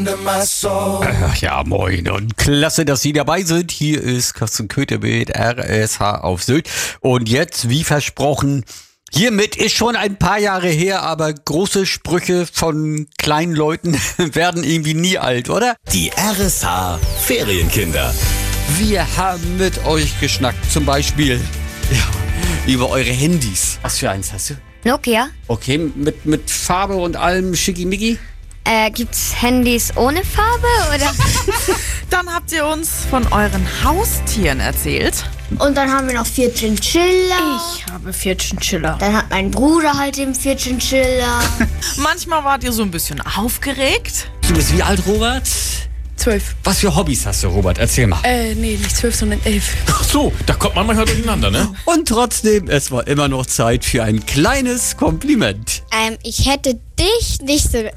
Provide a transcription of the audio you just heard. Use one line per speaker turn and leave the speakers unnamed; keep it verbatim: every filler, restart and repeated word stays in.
under my soul.
Ach ja, moin und klasse, dass Sie dabei sind. Hier ist Carsten Köther mit R S H auf Sylt. Und jetzt, wie versprochen, hiermit ist schon ein paar Jahre her, aber große Sprüche von kleinen Leuten werden irgendwie nie alt, oder?
Die R S H Ferienkinder.
Wir haben mit euch geschnackt, zum Beispiel ja, über eure Handys. Was für eins hast du?
Nokia.
Okay, mit, mit Farbe und allem schickimicki?
Äh, gibt's Handys ohne Farbe, oder?
Dann habt ihr uns von euren Haustieren erzählt.
Und dann haben wir noch vier Chinchilla.
Ich habe vier Chinchilla.
Dann hat mein Bruder halt eben vier Chinchilla.
Manchmal wart ihr so ein bisschen aufgeregt.
Du bist wie alt, Robert?
Zwölf.
Was für Hobbys hast du, Robert? Erzähl mal.
Äh, nee, nicht zwölf, sondern elf.
Ach so, da kommt man manchmal durcheinander, ne?
Und trotzdem, es war immer noch Zeit für ein kleines Kompliment.
ähm, ich hätte dich nicht so